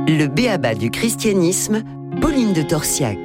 Le b.a.-ba du christianisme, Pauline de Torsiac.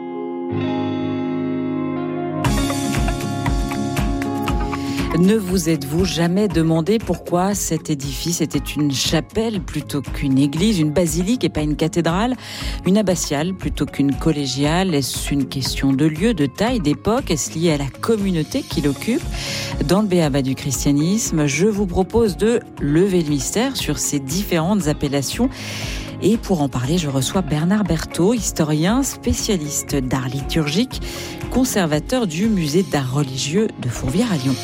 Ne vous êtes-vous jamais demandé pourquoi cet édifice était une chapelle plutôt qu'une église, une basilique et pas une cathédrale, une abbatiale plutôt qu'une collégiale? Est-ce une question de lieu, de taille, d'époque? Est-ce lié à la communauté qui l'occupe? Dans le b.a.-ba du christianisme, je vous propose de lever le mystère sur ces différentes appellations. Et pour en parler, je reçois Bernard Berthaud, historien, spécialiste d'art liturgique, conservateur du musée d'art religieux de Fourvière à Lyon.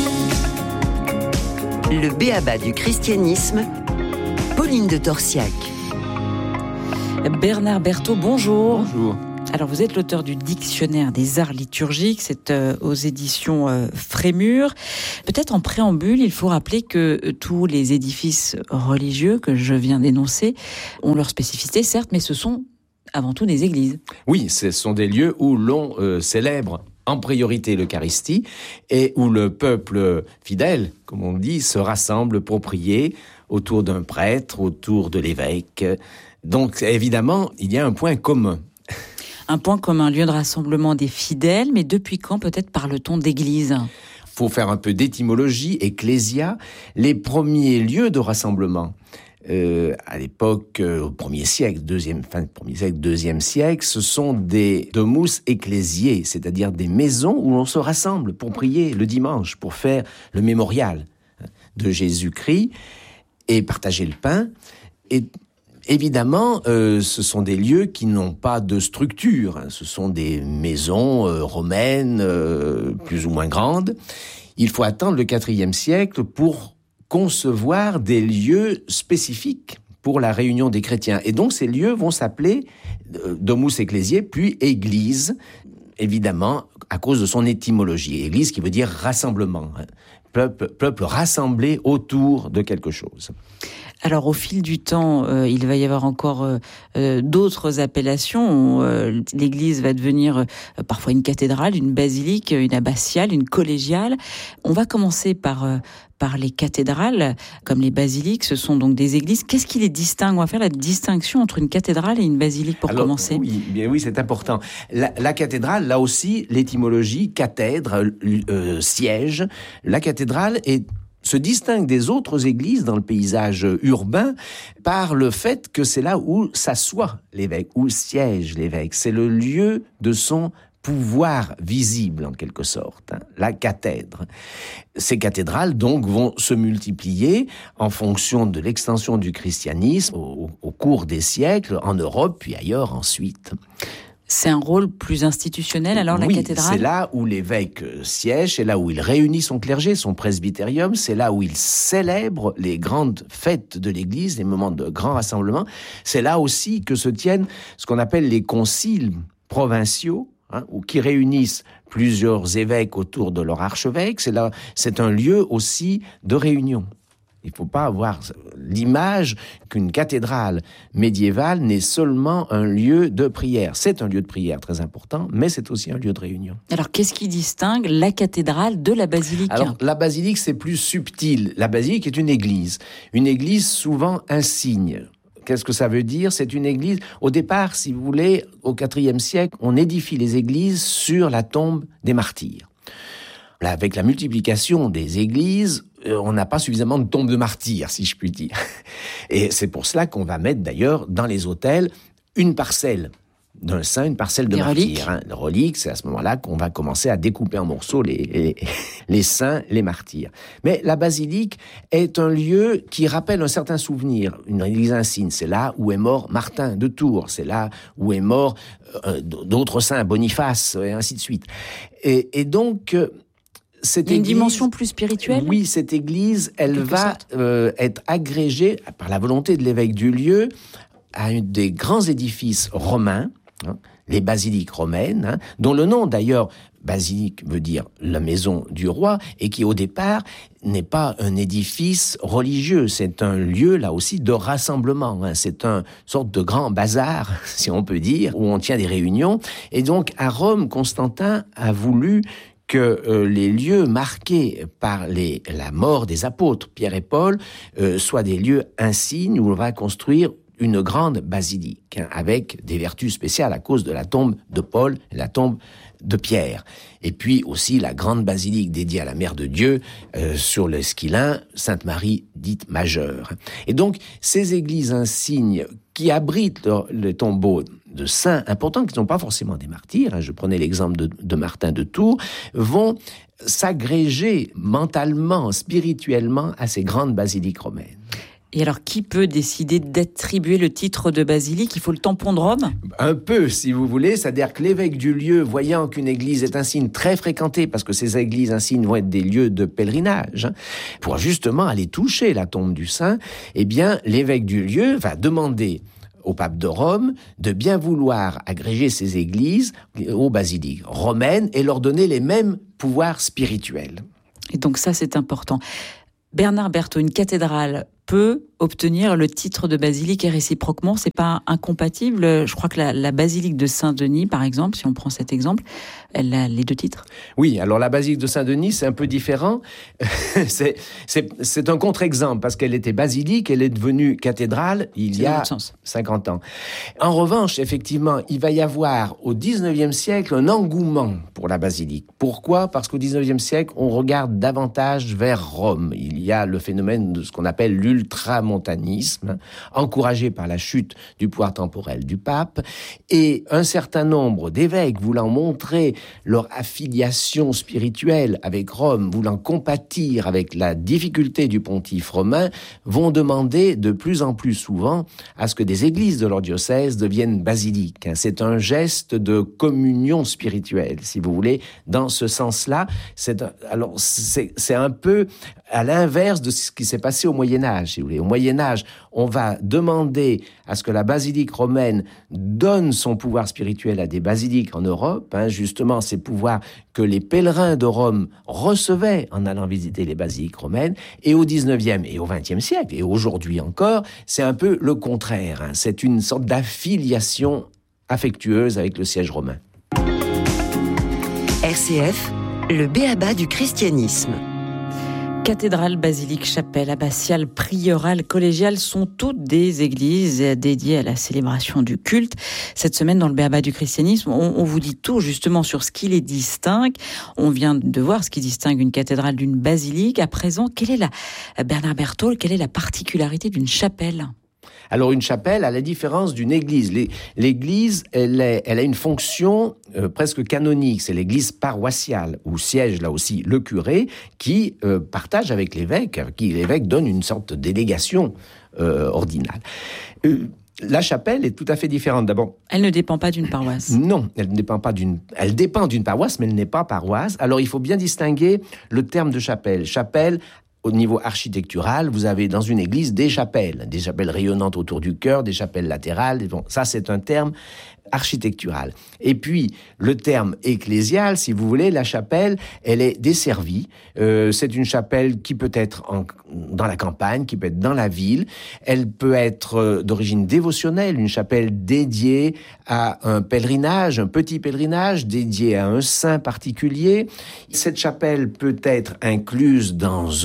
Le b.a.-ba du christianisme, Pauline de Torsiac. Bernard Berthaud, bonjour. Bonjour. Alors, vous êtes l'auteur du Dictionnaire des arts liturgiques, c'est aux éditions Frémur. Peut-être en préambule, il faut rappeler que tous les édifices religieux que je viens d'énoncer ont leur spécificité, certes, mais ce sont avant tout des églises. Oui, ce sont des lieux où l'on célèbre en priorité l'Eucharistie et où le peuple fidèle, comme on dit, se rassemble pour prier autour d'un prêtre, autour de l'évêque. Donc, évidemment, il y a un point commun. Un point commun, lieu de rassemblement des fidèles, mais depuis quand peut-être parle-t-on d'église ? Faut faire un peu d'étymologie, ecclésia, les premiers lieux de rassemblement. À l'époque, au 1er siècle, fin du 1er siècle, 2e siècle, ce sont des domus ecclésiae, c'est-à-dire des maisons où l'on se rassemble pour prier le dimanche, pour faire le mémorial de Jésus-Christ et partager le pain. Et évidemment, ce sont des lieux qui n'ont pas de structure. Ce sont des maisons romaines, plus ou moins grandes. Il faut attendre le 4e siècle pour concevoir des lieux spécifiques pour la réunion des chrétiens. Et donc, ces lieux vont s'appeler domus ecclésiae, puis église, évidemment, à cause de son étymologie. Église qui veut dire rassemblement. Peuple rassemblé autour de quelque chose. Alors, au fil du temps, il va y avoir encore d'autres appellations. L'église va devenir parfois une cathédrale, une basilique, une abbatiale, une collégiale. On va commencer par les cathédrales, comme les basiliques. Ce sont donc des églises. Qu'est-ce qui les distingue ? On va faire la distinction entre une cathédrale et une basilique pour commencer. Oui, c'est important. La cathédrale, là aussi, l'étymologie, cathèdre, siège. La cathédrale se distingue des autres églises dans le paysage urbain par le fait que c'est là où s'assoit l'évêque, où siège l'évêque. C'est le lieu de son pouvoir visible, en quelque sorte, la cathèdre. Ces cathédrales, donc, vont se multiplier en fonction de l'extension du christianisme au cours des siècles, en Europe, puis ailleurs ensuite. C'est un rôle plus institutionnel, alors, la cathédrale ? Oui, c'est là où l'évêque siège, c'est là où il réunit son clergé, son presbytérium, c'est là où il célèbre les grandes fêtes de l'Église, les moments de grand rassemblement. C'est là aussi que se tiennent ce qu'on appelle les conciles provinciaux, ou qui réunissent plusieurs évêques autour de leur archevêque. C'est un lieu aussi de réunion. Il ne faut pas avoir l'image qu'une cathédrale médiévale n'est seulement un lieu de prière. C'est un lieu de prière très important, mais c'est aussi un lieu de réunion. Alors, qu'est-ce qui distingue la cathédrale de la basilique ? Alors, la basilique, c'est plus subtil. La basilique est une église. Une église, souvent, insigne. Qu'est-ce que ça veut dire ? C'est une église... Au départ, si vous voulez, au IVe siècle, on édifie les églises sur la tombe des martyrs. Là, avec la multiplication des églises, on n'a pas suffisamment de tombes de martyrs, si je puis dire. Et c'est pour cela qu'on va mettre, d'ailleurs, dans les autels, une parcelle d'un saint, une parcelle de martyrs. Les reliques, c'est à ce moment-là qu'on va commencer à découper en morceaux les saints, les martyrs. Mais la basilique est un lieu qui rappelle un certain souvenir, une église insigne. C'est là où est mort Martin de Tours, c'est là où est mort d'autres saints, Boniface, et ainsi de suite. Et donc... Il y a une dimension plus spirituelle ? Oui, cette église, elle va être agrégée, par la volonté de l'évêque du lieu, à un des grands édifices romains, les basiliques romaines, dont le nom d'ailleurs, basilique veut dire la maison du roi, et qui au départ n'est pas un édifice religieux, c'est un lieu là aussi de rassemblement, c'est une sorte de grand bazar, si on peut dire, où on tient des réunions. Et donc à Rome, Constantin a voulu que les lieux marqués par la mort des apôtres, Pierre et Paul, soient des lieux insignes où on va construire une grande basilique, avec des vertus spéciales à cause de la tombe de Paul et la tombe de Pierre. Et puis aussi la grande basilique dédiée à la Mère de Dieu sur l'Esquilin, Sainte-Marie dite majeure. Et donc, ces églises insignes qui abritent les tombeaux de saints importants, qui ne sont pas forcément des martyrs, je prenais l'exemple de Martin de Tours, vont s'agréger mentalement, spirituellement à ces grandes basiliques romaines. Et alors, qui peut décider d'attribuer le titre de basilique ? Il faut le tampon de Rome ? Un peu, si vous voulez. C'est-à-dire que l'évêque du lieu, voyant qu'une église est un signe très fréquenté, parce que ces églises insignes vont être des lieux de pèlerinage, pour justement aller toucher la tombe du saint, eh bien, l'évêque du lieu va demander au pape de Rome de bien vouloir agréger ces églises aux basiliques romaines et leur donner les mêmes pouvoirs spirituels. Et donc ça, c'est important. Bernard Berthaud, une cathédrale peut obtenir le titre de basilique et réciproquement, c'est pas incompatible. Je crois que la basilique de Saint-Denis, par exemple, si on prend cet exemple, elle a les deux titres. Oui, alors la basilique de Saint-Denis, c'est un peu différent. c'est un contre-exemple, parce qu'elle était basilique, elle est devenue cathédrale il y a 50 ans. En revanche, effectivement, il va y avoir au 19e siècle un engouement pour la basilique. Pourquoi ? Parce qu'au 19e siècle, on regarde davantage vers Rome. Il y a le phénomène de ce qu'on appelle l'ultramontanisme, encouragé par la chute du pouvoir temporel du pape, et un certain nombre d'évêques voulant montrer leur affiliation spirituelle avec Rome, voulant compatir avec la difficulté du pontife romain, vont demander de plus en plus souvent à ce que des églises de leur diocèse deviennent basiliques. C'est un geste de communion spirituelle, si vous voulez. Dans ce sens-là, c'est un peu à l'inverse de ce qui s'est passé au Moyen-Âge, si vous voulez. Au Moyen-Âge, on va demander à ce que la basilique romaine donne son pouvoir spirituel à des basiliques en Europe, justement ces pouvoirs que les pèlerins de Rome recevaient en allant visiter les basiliques romaines. Et au 19e et au 20e siècle, et aujourd'hui encore, c'est un peu le contraire. C'est une sorte d'affiliation affectueuse avec le siège romain. RCF, le b.a.-ba du christianisme. Cathédrale, basilique, chapelle, abbatiale, prieurale, collégiale sont toutes des églises dédiées à la célébration du culte. Cette semaine, dans le b.a.-ba du christianisme, on vous dit tout justement sur ce qui les distingue. On vient de voir ce qui distingue une cathédrale d'une basilique. À présent, Bernard Berthaud, quelle est la particularité d'une chapelle ? Alors une chapelle, à la différence d'une église, l'église, elle a une fonction presque canonique. C'est l'église paroissiale, où siège là aussi le curé, qui partage avec l'évêque, à qui l'évêque donne une sorte de délégation ordinale. La chapelle est tout à fait différente. D'abord, elle ne dépend pas d'une paroisse. Non, elle dépend d'une paroisse, mais elle n'est pas paroisse. Alors il faut bien distinguer le terme de chapelle. Chapelle, au niveau architectural, vous avez dans une église des chapelles rayonnantes autour du chœur, des chapelles latérales. Bon, ça, c'est un terme architectural. Et puis, le terme ecclésial, si vous voulez, la chapelle, elle est desservie. C'est une chapelle qui peut être dans la campagne, qui peut être dans la ville. Elle peut être d'origine dévotionnelle, une chapelle dédiée à un pèlerinage, un petit pèlerinage dédié à un saint particulier. Cette chapelle peut être incluse dans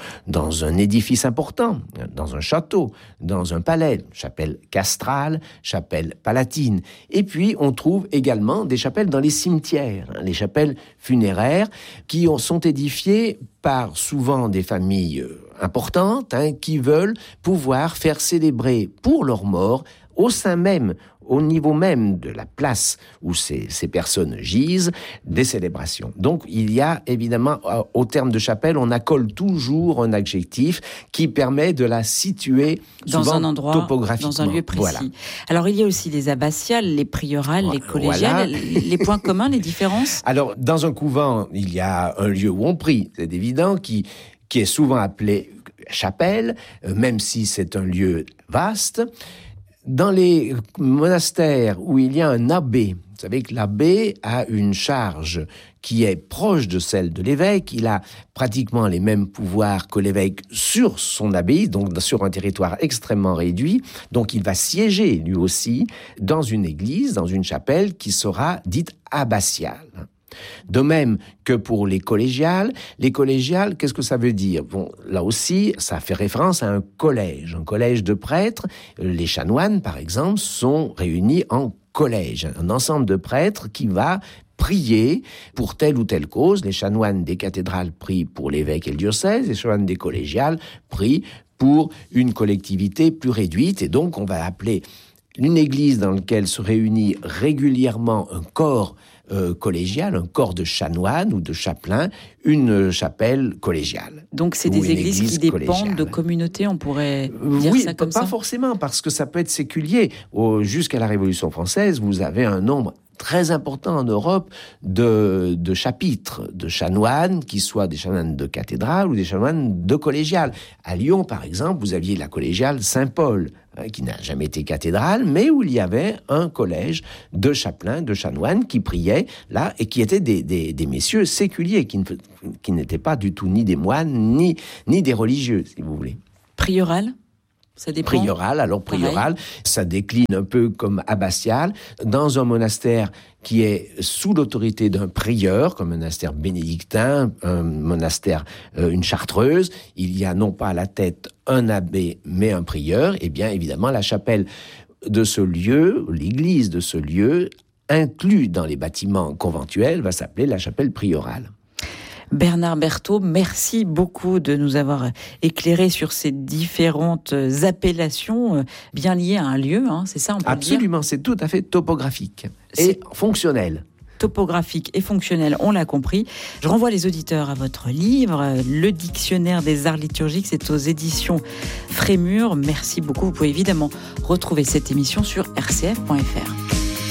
un édifice important, dans un château, dans un palais, chapelle castrale, chapelle palatine. Et puis, on trouve également des chapelles dans les cimetières, les chapelles funéraires qui sont édifiées par souvent des familles importantes qui veulent pouvoir faire célébrer pour leurs morts au sein même, au niveau même de la place où ces personnes gisent, des célébrations. Donc, il y a évidemment, au terme de chapelle, on accole toujours un adjectif qui permet de la situer dans un endroit, topographiquement. dans un lieu précis. Voilà. Alors, il y a aussi les abbatiales, les priorales, les collégiales. Voilà. Les points communs, les différences ? Alors, dans un couvent, il y a un lieu où on prie, c'est évident, qui est souvent appelé chapelle, même si c'est un lieu vaste. Dans les monastères où il y a un abbé, vous savez que l'abbé a une charge qui est proche de celle de l'évêque. Il a pratiquement les mêmes pouvoirs que l'évêque sur son abbaye, donc sur un territoire extrêmement réduit. Donc il va siéger lui aussi dans une église, dans une chapelle qui sera dite abbatiale. De même que pour les collégiales, qu'est-ce que ça veut dire? Bon, là aussi, ça fait référence à un collège de prêtres. Les chanoines, par exemple, sont réunis en collège, un ensemble de prêtres qui va prier pour telle ou telle cause. Les chanoines des cathédrales prient pour l'évêque et le diocèse, les chanoines des collégiales prient pour une collectivité plus réduite, et donc on va appeler une église dans laquelle se réunit régulièrement un corps collégial, un corps de chanoines ou de chapelains, une chapelle collégiale. Donc c'est des églises qui dépendent de communautés, on pourrait dire ça comme ça? Oui, pas forcément, parce que ça peut être séculier. Jusqu'à la Révolution française, vous avez un nombre très important en Europe de chapitres, de chanoines, qui soient des chanoines de cathédrale ou des chanoines de collégiale. À Lyon, par exemple, vous aviez la collégiale Saint-Paul, qui n'a jamais été cathédrale, mais où il y avait un collège de chapelains, de chanoines qui priaient là, et qui étaient des messieurs séculiers, qui n'étaient pas du tout ni des moines, ni des religieux, si vous voulez. Prieurale ? Ça dépend. Prieurale, ça décline un peu comme abbatial, dans un monastère qui est sous l'autorité d'un prieur, comme un monastère bénédictin, un monastère, une chartreuse. Il y a non pas à la tête un abbé, mais un prieur. Et bien évidemment, la chapelle de ce lieu, l'église de ce lieu, inclus dans les bâtiments conventuels, va s'appeler la chapelle priorale. Bernard Berthaud, merci beaucoup de nous avoir éclairé sur ces différentes appellations bien liées à un lieu, hein, c'est ça, on peut Absolument, le dire ? C'est tout à fait topographique et fonctionnel. Topographique et fonctionnel, on l'a compris. Je renvoie les auditeurs à votre livre, Le Dictionnaire des arts liturgiques, c'est aux éditions Frémur. Merci beaucoup, vous pouvez évidemment retrouver cette émission sur rcf.fr.